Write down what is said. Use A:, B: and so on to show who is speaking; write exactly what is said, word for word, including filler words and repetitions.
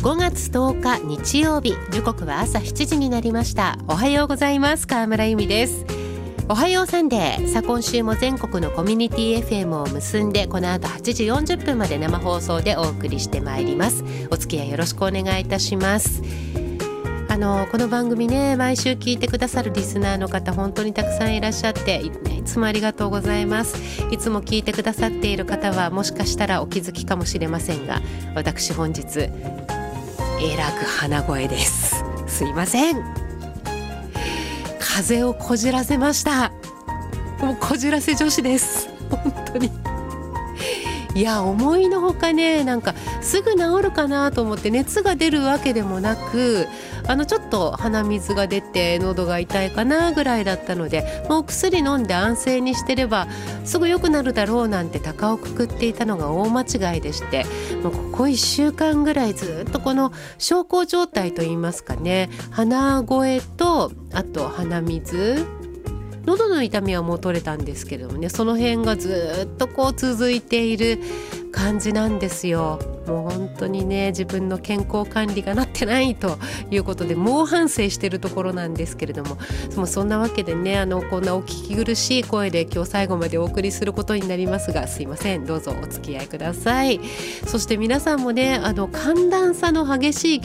A: ごがつとおか日曜日、時刻は朝しちじになりました。おはようございます。川村由美です。おはようサンデー。さあ今週も全国のコミュニティ エフエム を結んで、この後はちじよんじゅっぷんまで生放送でお送りしてまいります。お付き合いよろしくお願いいたします。あのこの番組ね、毎週聞いてくださるリスナーの方本当にたくさんいらっしゃって、いつもありがとうございます。いつも聞いてくださっている方はもしかしたらお気づきかもしれませんが、私本日えらく鼻声です。すいません。風邪をこじらせました。もうこじらせ女子です。本当に。いや思いのほかね、なんかすぐ治るかなと思って熱が出るわけでもなく、あのちょっと鼻水が出て喉が痛いかなぐらいだったので、もう薬飲んで安静にしてればすぐ良くなるだろうなんて高をくくっていたのが大間違いでして、もうここいっしゅうかんぐらいずっとこの小康状態といいますかね、鼻声とあと鼻水、喉の痛みはもう取れたんですけどもね、その辺がずっとこう続いている感じなんですよ。もう本当にね、自分の健康管理がなってないということで猛反省しているところなんですけれども、もうそんなわけでね、あのこんなお聞き苦しい声で今日最後までお送りすることになりますが、すいません、どうぞお付き合いください。そして皆さんもね、あの寒暖差の激しい季